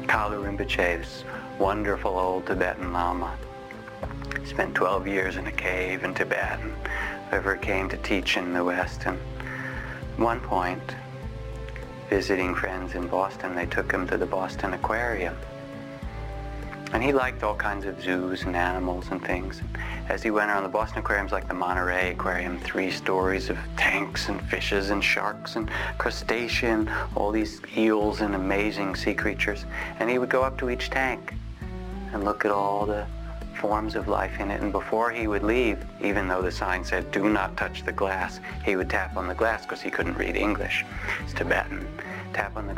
Kalu Rinpoche, this wonderful old Tibetan Lama. He spent 12 years in a cave in Tibet and ever came to teach in the West. And at one point, visiting friends in Boston, they took him to the Boston Aquarium. And he liked all kinds of zoos and animals and things. As he went around, the Boston Aquarium's like the Monterey Aquarium, 3 stories of tanks and fishes and sharks and crustacean, all these eels and amazing sea creatures. And he would go up to each tank and look at all the forms of life in it. And before he would leave, even though the sign said, "Do not touch the glass," he would tap on the glass because he couldn't read English. It's Tibetan. Tap on the